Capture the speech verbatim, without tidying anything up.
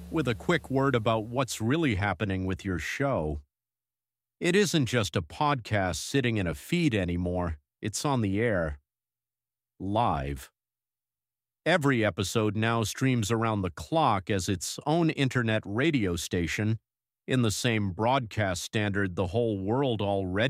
with a quick word about what's really happening with your show. It isn't just a podcast sitting in a feed anymore, it's on the air. Live. Every episode now streams around the clock as its own internet radio station, in the same broadcast standard the whole world already